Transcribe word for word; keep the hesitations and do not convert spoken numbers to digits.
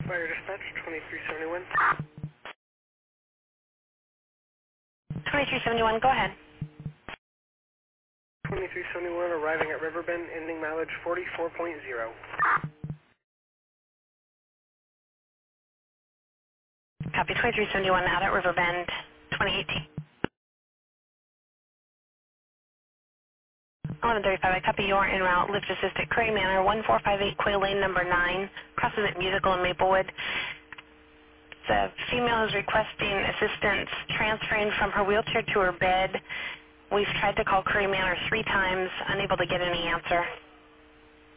Fire dispatch, twenty-three seventy-one. twenty-three seventy-one, go ahead. twenty-three seventy-one arriving at Riverbend, ending mileage forty-four point zero. Copy twenty-three seventy-one out at Riverbend, twenty eighteen. eleven thirty-five, I copy you are en route, lift assist at Cray Manor, one four five eight Quail Lane, number nine, crosses at Musical and Maplewood. The female is requesting assistance transferring from her wheelchair to her bed. We've tried to call Cray Manor three times, unable to get any answer.